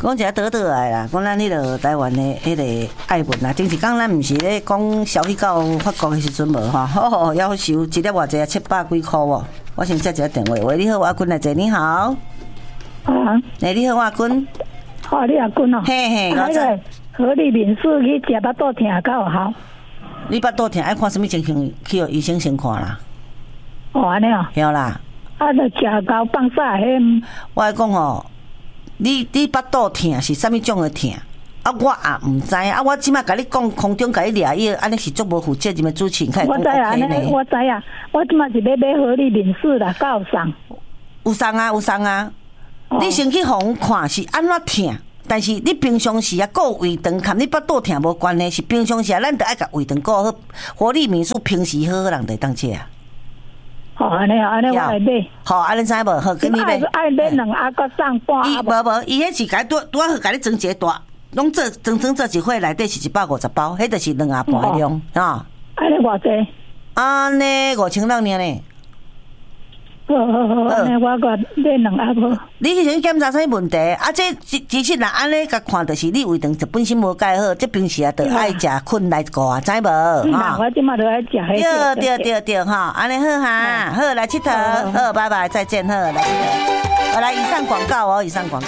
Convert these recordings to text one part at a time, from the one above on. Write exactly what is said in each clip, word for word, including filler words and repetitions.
讲一下倒倒来啦，讲咱迄个台湾的迄个爱文啦，顶一讲咱毋是咧讲消息到法国的时阵无吼，好要求一粒偌济七百几箍哦。我先接一个电话，喂，你好，阿君来者，你好。啊，哎，你好，阿君。 好，你阿君哦。 嘿嘿，我知。 合理民事去食巴肚疼较有效。 你巴肚疼爱看什么情形？去医生先看啦。 哦，安尼哦。 晓啦。 啊，着食到放撒迄。 我讲吼。你你巴肚疼是啥物种的疼？啊，我也毋知啊。我即摆甲你讲，空中甲你掠药，安尼是足无负责任的主持人。 我知啊，安尼我知啊。我即摆是要买合理民事啦，够有送。 有送啊，有送啊。哦、你先去互看是安怎疼，但是你平常时啊，顾胃肠，含你巴肚疼无关系，是平常时啊，咱得爱甲胃肠顾好。合理民事平时好好人得当食啊。 好，安尼安尼我会买。 好，安尼知无？好，跟你买。 爱买两盒，搁送半。 伊无无，伊迄是甲拄拄啊，甲你装一个大，拢做装装做一伙，内底是一百五十包，迄就是两盒半的量啊。 安尼偌济？ 安尼五千六呢呢。 好好好，安尼我个买两盒无。 你去先检查啥问题？啊，这其实若安尼甲看，就是你胃肠就本身无介好，这平时啊，着爱食困来顾啊，知无？ 哈，我即马着爱食迄个。对对对对，哈，安尼好哈，好来佚佗，好，拜拜，再见，好来佚佗。好来，以上广告哦，以上广告。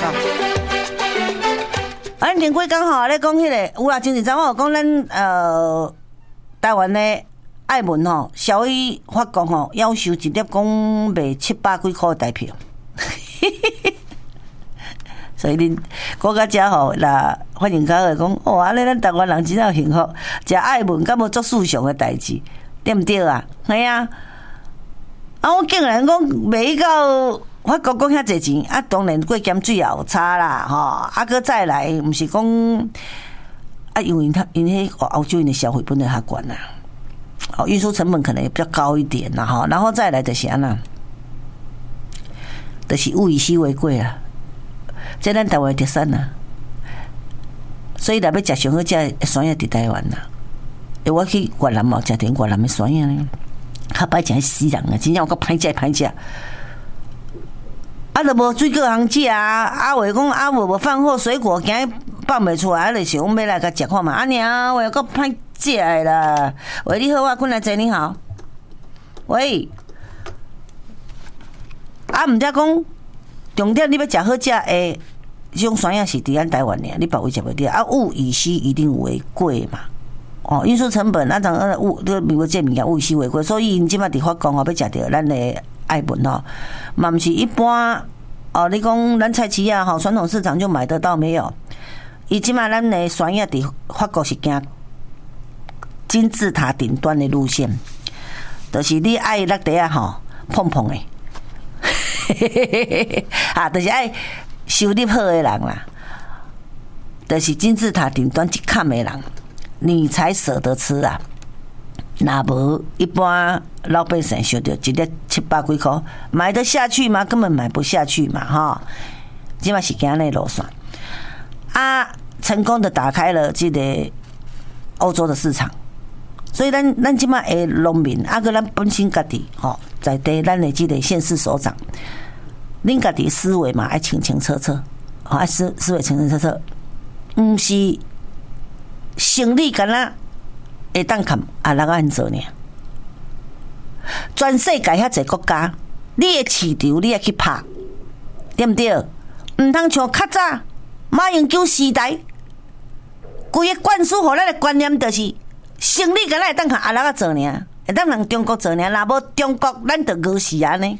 啊，咱前几工吼，咧讲迄个有啦，前一阵我有讲咱呃台湾咧。爱文吼，消息法国吼，要求一粒讲卖七百几块台票，所以恁国家遮吼啦，欢迎家会讲哦，安尼咱台湾人真有幸福，食爱文敢无足世上的代志，对毋对啊？系啊，啊我竟然讲卖到法国讲遐济钱，啊当然过检水也有差啦，吼，啊搁再来，毋是讲啊，因为他因迄欧洲人的消费本来较悬啦。哦，运输成本可能也比较高一点啦，哈，然后再来就是安那，就是物以稀为贵啦，这咱台湾的特产啦，所以若要食上好食的酸叶伫台湾啦，诶，我去越南嘛，食点越南的酸叶呢，较歹食死人啊，真正有够歹食歹食，啊，都无水果通食啊，啊，话讲啊，无无饭后水果今日放袂出来，就是讲要来甲食看嘛，啊娘，话有够歹。借来啦！喂，你好，我困来者你好。喂，啊，毋则讲重点，你要食好食诶，这种酸叶是伫咱台湾呢，你别位食袂着啊。物以稀一定为贵嘛，哦，运输成本，咱当呃物，这个美国这物件物以稀为贵，所以因即马伫法国吼要食着咱的爱文吼，嘛毋是一般哦。你讲咱菜市啊，吼传统市场就买得到没有？伊即马咱的酸叶伫法国是行。金字塔顶端的路线，就是你爱落地啊吼，碰碰的，啊，就是爱收入好的人啦，就是金字塔顶端一坎的人，你才舍得吃啊。那无一般老百姓收到一粒七百几块，买得下去吗？根本买不下去嘛，哈。即嘛是行安尼路线啊，成功的打开了这个欧洲的市场。所以咱咱即马的农民，啊个咱本身家己吼，在地咱的即个县市首长，恁家己思维嘛爱清清楚楚，吼爱思思维清清楚楚，毋是生理干那会当看啊人安做呢？全世界遐济国家，你的市场你也去拍，对毋对？毋通像较早马英九时代，规个灌输互咱的观念就是。生理敢若会当向阿拉个做呢，会当向中国做呢。若无中国，咱就饿死啊呢。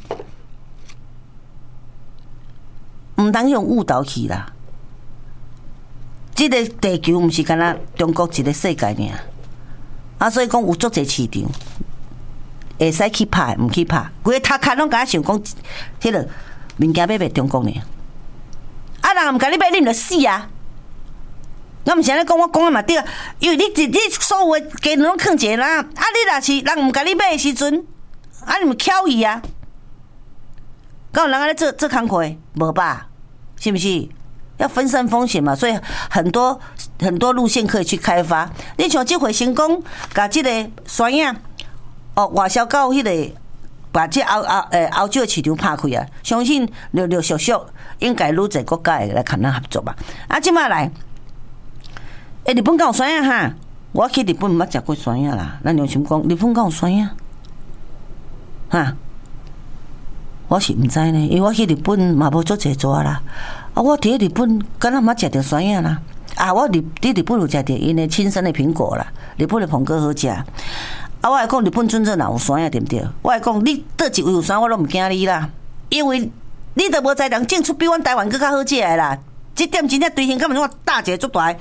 毋通用误导去啦。这个地球毋是敢若中国一个世界呢。啊，所以讲有足侪市场，会使去拍，毋去拍。规个头壳拢敢想讲，迄个物件买卖中国呢。啊，人毋甲你买，你毋着死啊！我毋是安尼讲，我讲啊嘛对，因为你你你所有的家拢囥一个啦，啊，你若是人毋甲你买的时阵，啊，你们巧伊啊，敢有人安尼做做工课？无吧？是不是？要分散风险嘛，所以很多很多路线可以去开发。你像这回成功，把这个酸叶哦外销到迄个把这欧欧诶欧洲市场拍开啊，相信陆陆续续应该愈侪国家会来跟咱合作吧。啊，即摆来，诶，日本敢有酸呀哈？我去日本毋捌食过酸呀啦。咱良心讲，日本敢有酸呀？哈？我是毋知呢，因为我去日本嘛无做济做啦。啊，我伫日本敢若毋捌食着酸呀啦。啊，我伫伫日本有食着因的亲生的苹果啦，日本的苹果好食。啊，我会讲日本准准若有酸呀，对不对？我会讲你倒一位有酸，我都毋惊你啦，因为你都无知人种出比阮台湾更较好食的啦。这点真正对形，根本我大姐足大。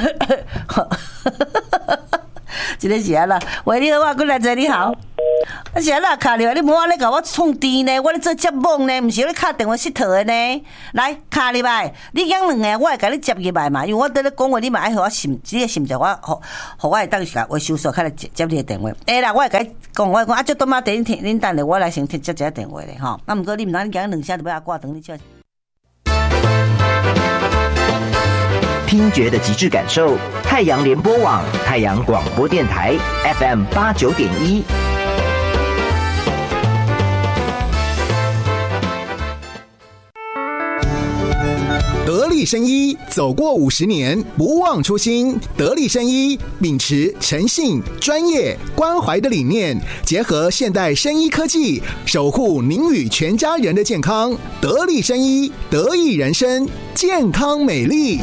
真个是啊啦，喂，你好，我过来坐，你好。啊是啊啦，卡入来，你无安尼甲我创电呢？我咧做接网呢，毋是咧敲电话佚佗的呢。来，卡入来，你讲两个，我会甲你接入来嘛。因为我伫咧讲话，你嘛爱互我信，你个信着我，互互我会当时话收数，开来接接你个电话。哎啦，我会甲你讲，我会讲啊，这多嘛电听恁等下，我来先接接一个电话咧吼。啊，毋过你毋通你讲两声就要挂断你笑。 听觉的极致感受，太阳联播网、太阳广播电台 F M 八九点一。 得力生医走过五十年，不忘初心。得力生医秉持诚信、专业、关怀的理念，结合现代生医科技，守护您与全家人的健康。得力生医，得益人生，健康美丽。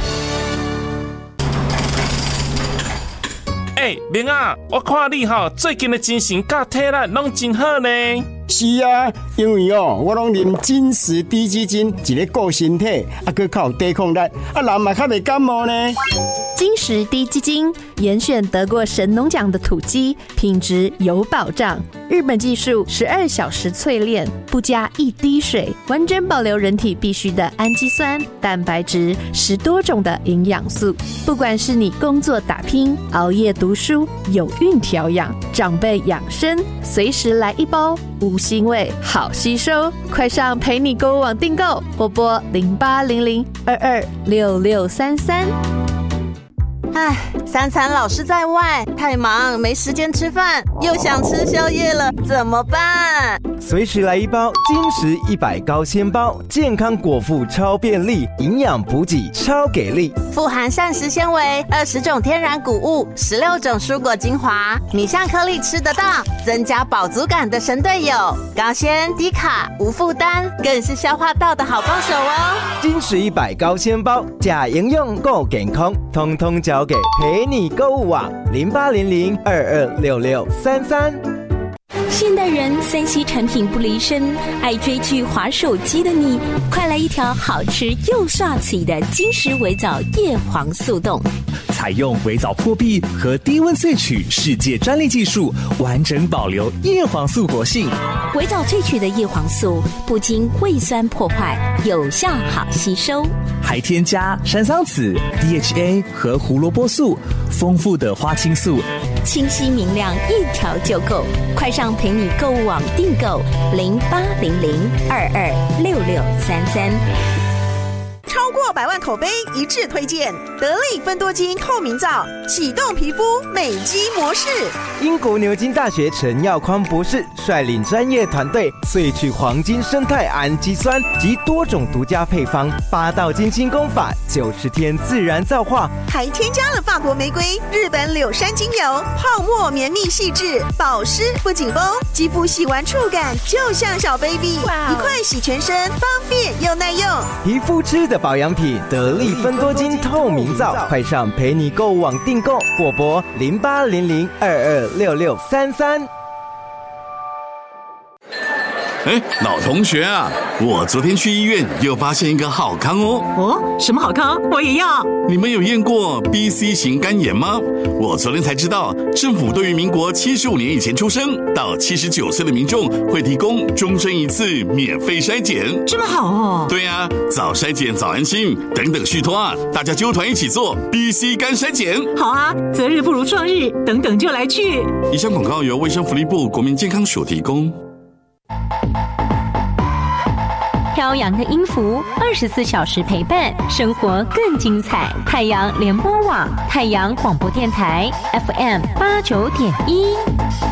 哎、欸，明啊，我看你哈最近的精神甲体力拢真好呢。 是啊，因为哦，我拢啉金石低基金，一个顾身体，啊，佮较有抵抗力，啊，人嘛较袂感冒呢。 金石低基金严选得过神农奖的土鸡，品质有保障。日本技术十二小时淬炼，不加一滴水，完整保留人体必需的氨基酸、蛋白质，十多种的营养素。不管是你工作打拼、熬夜读书、有孕调养、长辈养生，随时来一包，无腥味，好吸收。快上陪你购物网订购，或拨零八零零二二六六三三。 唉，三餐老是在外，太忙没时间吃饭，又想吃宵夜了，怎么办？ 随时来一包金石一百高纤包，健康果腹超便利，营养补给超给力， 富含膳食纤维、二十种天然谷物、十六种蔬果精华，米香颗粒吃得到，增加饱足感的神队友，高纤低卡无负担，更是消化道的好帮手哦。 金石一百高纤包，假营养够健康，通通交给陪你购物网零八零零二二六六三三。 现代人三 C 产品不离身，爱追剧滑手机的你，快来一条好吃又刷嘴的金石微藻叶黄素冻。 采用微藻破壁和低温萃取世界专利技术，完整保留叶黄素活性。 微藻萃取的叶黄素不经胃酸破坏，有效好吸收， 还添加山桑子、D H A 和胡萝卜素，丰富的花青素， 清晰明亮，一条就够。快上陪你购物网订购零八零零二二六六三三。 超过百万口碑一致推荐，得力芬多精透明皂，启动皮肤美肌模式。 英国牛津大学陈耀匡博士率领专业团队萃取黄金生态氨基酸及多种独家配方，八道金清功法，九十天自然皂化， 还添加了法国玫瑰、日本柳杉精油，泡沫绵密细致，保湿不紧绷，肌肤洗完触感就像小 baby， 一块洗全身，方便又耐用。 皮肤吃的保养品得力芬多精透明皂，快上陪你购物网订购，或拨零八零零二二六六三三。 哎，老同学啊，我昨天去医院又发现一个好康哦。 哦，什么好康？我也要。 你们有验过 B C 型肝炎吗？我昨天才知道，政府对于民国七十五年以前出生到七十九岁的民众会提供终身一次免费筛检。 这么好哦？ 对啊，早筛检早安心，等等续托啊，大家揪团一起做 B C 肝筛检。 好啊，择日不如撞日，等等就来去。 以上广告由卫生福利部国民健康署提供。 飘扬的音符，二十四小时陪伴，生活更精彩。太阳联播网，太阳广播电台 F M 八九点一。